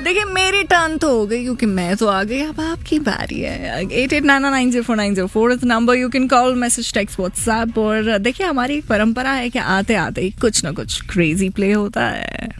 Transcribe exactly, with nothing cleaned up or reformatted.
देखिए मेरी टर्न तो हो गई क्योंकि मैं तो आ गई, अब आपकी बारी है. Eight eight nine nine zero four nine zero four is number. You can call, message, text, WhatsApp. और देखिए हमारी एक परंपरा है कि आते आते ही कुछ ना कुछ क्रेजी प्ले होता है.